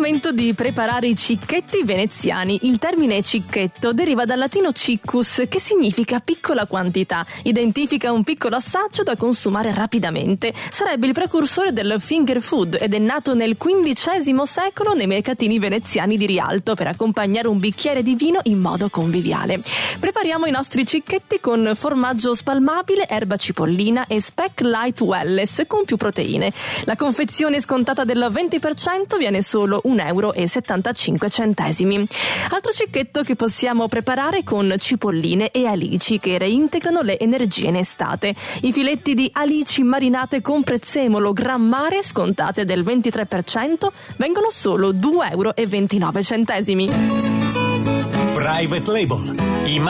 momento di preparare i cicchetti veneziani. Il termine cicchetto deriva dal latino ciccus, che significa piccola quantità. Identifica un piccolo assaggio da consumare rapidamente. Sarebbe il precursore del finger food ed è nato nel XV secolo nei mercatini veneziani di Rialto per accompagnare un bicchiere di vino in modo conviviale. Prepariamo i nostri cicchetti con formaggio spalmabile, erba cipollina e speck light wellness con più proteine. La confezione scontata del 20% viene solo €1,75. Altro cicchetto che possiamo preparare con cipolline e alici che reintegrano le energie in estate. I filetti di alici marinate con prezzemolo grammare scontate del 23% vengono solo €2,29. Private Label.